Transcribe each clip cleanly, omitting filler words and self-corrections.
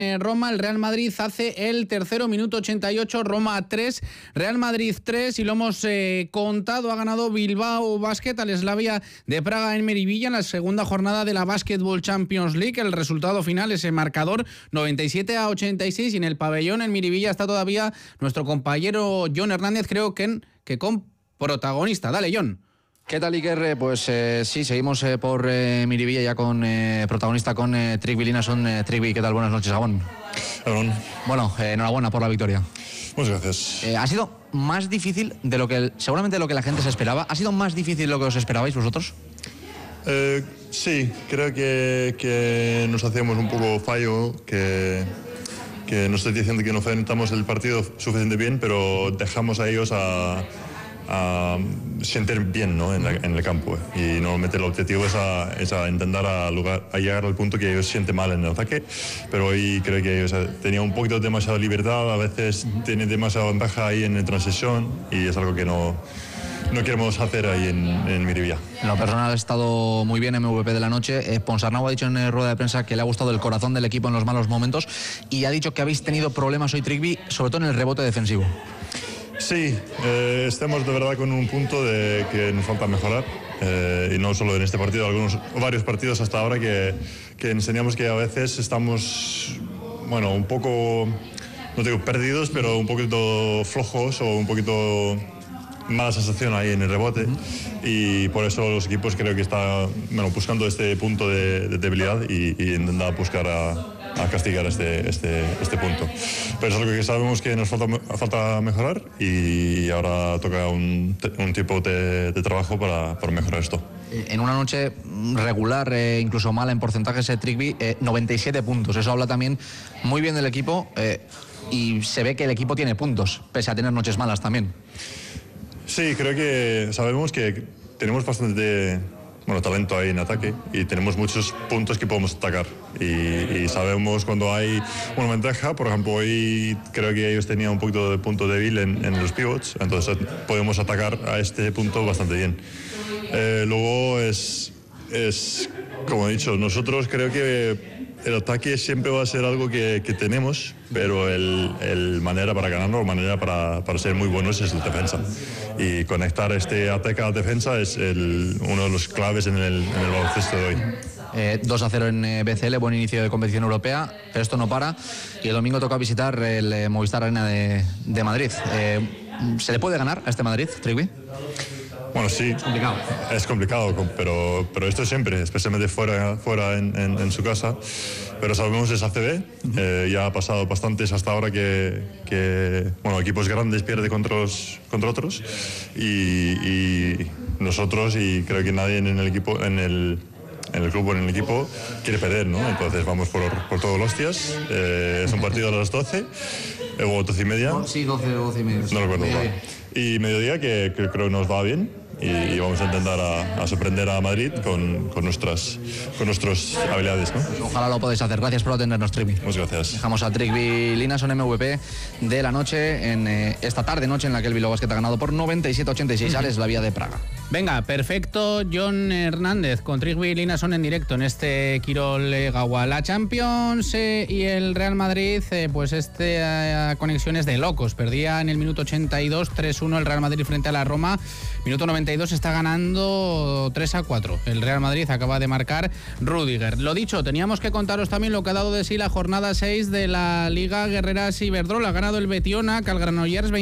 Roma, el Real Madrid hace el tercero, minuto 88, Roma 3, Real Madrid 3, y lo hemos contado, ha ganado Bilbao Basket al Slavia de Praga en Miribilla en la segunda jornada de la Basketball Champions League. El resultado final es el marcador 97-86, y en el pabellón en Miribilla está todavía nuestro compañero Jon Hernández, creo que con protagonista. Dale, Jon. ¿Qué tal, Iker? Pues sí, seguimos por Miribilla ya con protagonista, con Tryggvi Linnarson. Tryggvi, ¿qué tal? Buenas noches, Gabón. Gabón. Bueno, enhorabuena por la victoria. Muchas gracias. ¿Ha sido más difícil de lo que, seguramente de lo que la gente se esperaba? ¿Ha sido más difícil de lo que os esperabais vosotros? Sí, creo que nos hacíamos un poco fallo, que no estoy diciendo que no enfrentamos el partido suficientemente bien, pero dejamos a ellos a sentir bien, ¿no? en el campo, y normalmente el objetivo es a intentar a llegar al punto que ellos sienten mal en el ataque, pero hoy creo que ellos tenían un poquito demasiada libertad, a veces tienen demasiada ventaja ahí en la transición, y es algo que no queremos hacer ahí en Miribilla. En lo personal ha estado muy bien MVP de la noche. Ponsarnau ha dicho en rueda de prensa que le ha gustado el corazón del equipo en los malos momentos, y ha dicho que habéis tenido problemas hoy, Tryggvi, sobre todo en el rebote defensivo. Sí, estamos de verdad con un punto de que nos falta mejorar, y no solo en este partido, varios partidos hasta ahora que enseñamos que a veces estamos, bueno, un poco, no digo perdidos, pero un poquito flojos o un poquito mala sensación ahí en el rebote, y por eso los equipos creo que están buscando este punto de debilidad y intentar buscar a castigar este punto. Pero es algo que sabemos que nos falta mejorar, y ahora toca un tipo de trabajo para mejorar esto. En una noche regular, incluso mala en porcentajes, Tryggvi, 97 puntos. Eso habla también muy bien del equipo, y se ve que el equipo tiene puntos, pese a tener noches malas también. Sí, creo que sabemos que tenemos bastante talento ahí en ataque, y tenemos muchos puntos que podemos atacar, y sabemos cuando hay una ventaja. Por ejemplo, hoy creo que ellos tenían un poquito de punto débil en los pivots, entonces podemos atacar a este punto bastante bien. Luego es como he dicho, nosotros creo que el ataque siempre va a ser algo que tenemos, pero el manera para ganarlo, manera para ser muy buenos es la defensa. Y conectar este ataque a la defensa es uno de los claves en el baloncesto de hoy. 2-0 en BCL, buen inicio de competición europea, pero esto no para, y el domingo toca visitar el Movistar Arena de Madrid. ¿Se le puede ganar a este Madrid, Tryggvi? Bueno, sí, es complicado, pero esto siempre, especialmente fuera en su casa. Pero sabemos es ACB, ya ha pasado bastantes hasta ahora que equipos grandes pierden contra otros, y nosotros, y creo que nadie en el equipo, en el club o en el equipo, quiere perder, ¿no? Entonces vamos por todos los días. Es un partido a las 12 o 12 y media. Sí, 12 y media. No recuerdo. Y mediodía, que creo que nos va bien, y vamos a intentar a sorprender a Madrid con nuestras habilidades, ¿no? Ojalá lo podáis hacer. Gracias por atendernos, Tryggvi. Muchas gracias. Dejamos a Tryggvi Linnarson, MVP de la noche, en esta tarde-noche en la que el Bilbao Basket ha ganado por 97-86 al Slavia de Praga. Venga, perfecto, Jon Hernández con Tryggvi Linnarson en directo en este Quirol Gaua. La Champions y el Real Madrid, pues conexión es de locos. Perdía en el minuto 82 3-1 el Real Madrid frente a la Roma. Minuto 92 está ganando 3-4. El Real Madrid acaba de marcar Rüdiger. Lo dicho, teníamos que contaros también lo que ha dado de sí la jornada 6 de la Liga Guerreras Iberdrola. Ha ganado el Betionak al Granollers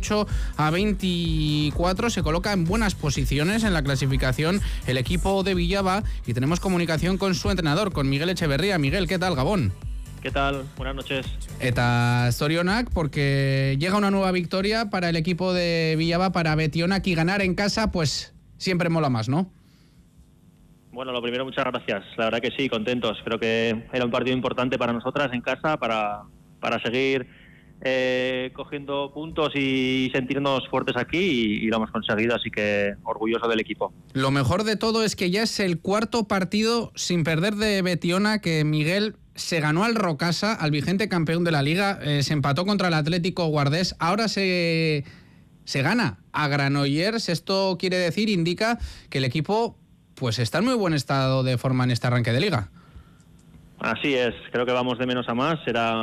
28-24. Se coloca en buenas posiciones en la clasificación el equipo de Villaba, y tenemos comunicación con su entrenador, con Miguel Echeverría. Miguel, ¿qué tal, Gabón? ¿Qué tal? Buenas noches. Eta zorionak, porque llega una nueva victoria para el equipo de Villaba, para Betionak, y ganar en casa pues siempre mola más, ¿no? Bueno, lo primero, muchas gracias. La verdad que sí, contentos. Creo que era un partido importante para nosotras en casa, para seguir cogiendo puntos y sentirnos fuertes aquí, y lo hemos conseguido, así que orgulloso del equipo. Lo mejor de todo es que ya es el cuarto partido sin perder de Betionak, que Miguel se ganó al Rocasa, al vigente campeón de la Liga, se empató contra el Atlético Guardés, ahora se gana a Granollers. Esto quiere decir, indica que el equipo pues está en muy buen estado de forma en este arranque de Liga. Así es, creo que vamos de menos a más. Era